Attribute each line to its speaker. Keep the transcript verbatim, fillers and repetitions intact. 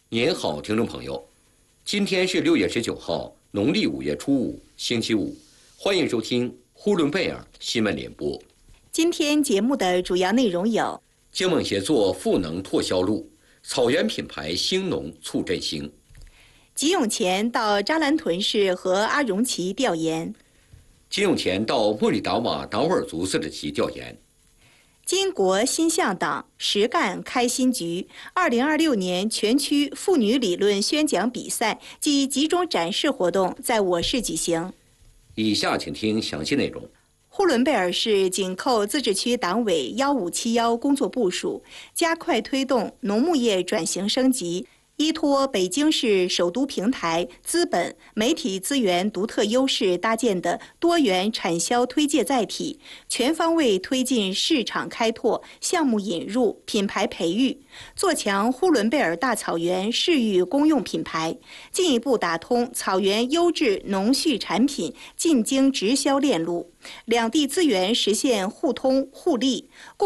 Speaker 1: 您好，听众朋友，今天是六月十九号，农历五月初五，星期五，欢迎收听呼伦贝尔新闻联播。
Speaker 2: 今天节目的主要内容有：
Speaker 1: 经盟协作赋能拓销路，草原品牌兴农促振兴；
Speaker 2: 吉永前到扎兰屯市和阿荣旗调研；
Speaker 1: 金永前到莫里达瓦达斡尔族自治旗调研。
Speaker 2: 金国新向党实干开新局，二零二六年全区妇女理论宣讲比赛及集中展示活动在我市举行。
Speaker 1: 以下请听详细内容。
Speaker 2: 呼伦贝尔市紧扣自治区党委幺五七幺工作部署，加快推动农牧业转型升级。依托北京市首都平台资本、媒体资源独特优势搭建的多元产销推介载体，全方位推进市场开拓、项目引入、品牌培育，做强呼伦贝尔大草原市域公用品牌，进一步打通草原优质农畜产品进京直销链路，两地资源实现互通互利。